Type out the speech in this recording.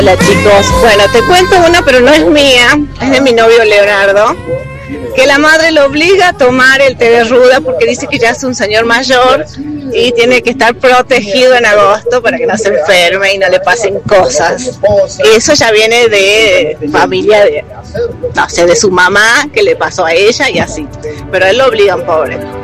Hola chicos, bueno, te cuento una, pero no es mía, es de mi novio Leonardo, que la madre lo obliga a tomar el té de ruda porque dice que ya es un señor mayor y tiene que estar protegido en agosto para que no se enferme y no le pasen cosas. Y eso ya viene de familia de, no sé, de su mamá, que le pasó a ella y así, pero a él lo obligan, pobre.